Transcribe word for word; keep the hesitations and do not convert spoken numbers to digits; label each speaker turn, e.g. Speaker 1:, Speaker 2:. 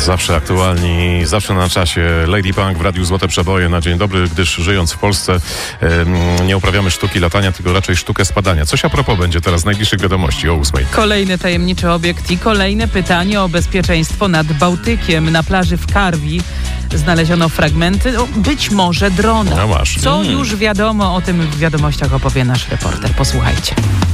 Speaker 1: Zawsze aktualni, zawsze na czasie. Lady Punk w Radiu Złote Przeboje na dzień dobry, gdyż żyjąc w Polsce e, nie uprawiamy sztuki latania, tylko raczej sztukę spadania. Coś a propos będzie teraz najbliższych wiadomości o ósmej.
Speaker 2: Kolejny tajemniczy obiekt i kolejne pytanie o bezpieczeństwo nad Bałtykiem. Na plaży w Karwi znaleziono fragmenty, no, być może drona.
Speaker 1: No masz.
Speaker 2: Co
Speaker 1: Mm.
Speaker 2: już wiadomo, o tym w wiadomościach opowie nasz reporter. Posłuchajcie.